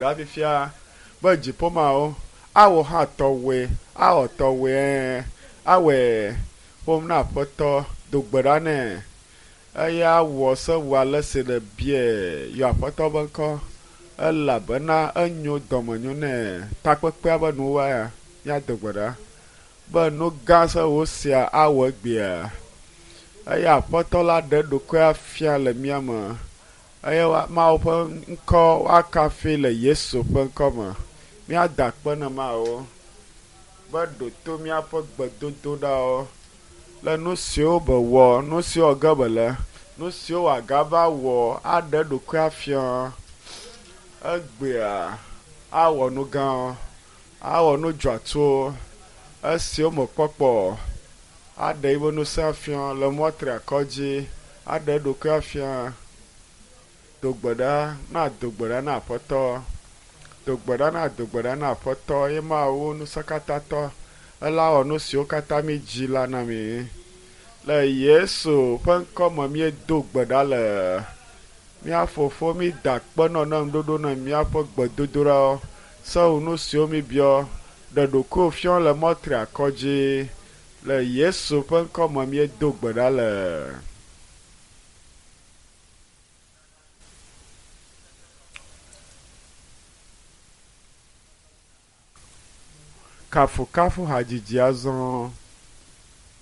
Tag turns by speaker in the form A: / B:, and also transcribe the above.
A: Fia be dziƒo mawo awɔ hã tɔwoe awɔ tɔwoe awɔe ƒom na aƒetɔ do gbe ɖa nɛ eye awɔ sewu ale si le bie yɔ aƒetɔ be ŋkɔ elabena enyo dɔmenyo nɛ takpekpea be nuwoa ya míado gbe ɖa be nu gã sewo sia awɔ egbea eye aƒetɔ la ɖe eɖokui afia le mía me eye Mawu ƒe ŋkɔ woakafi le Yesu ƒe ŋkɔ me míada akpe ne Mawu be ɖo to míaƒe gbedodoɖawo le nu siwo be wɔ nu siwo ge be le nu siwo wòagava wɔ aɖe eɖokui afia egbea awɔ nu gãwo awɔ nu dzɔatsuwo esiwo mekpɔkpɔ aɖe yibe ŋusẽ afia le mɔtri akɔdzi aɖe eɖokui afia dogbeɖa na dogbeɖa na aƒetɔ dogbeɖa na dogbeɖa na aƒetɔ ye Mawu ŋusẽkatãtɔ ela wɔ nu siwo katã mi dzi la na mi le Yesu ƒe ŋkɔ me míedo gbe ɖa le mía fofo mi da akpenɔ ne ŋuɖoɖo ne míaƒe gbedodoɖawo sewunu siwo mi biɔ ɖe ɖokuiwo fiɔ le mɔtri akɔdzi le Yesu ƒe ŋkɔ me míedo gbe ɖa le. Kafu kafu hadzidzi azɔ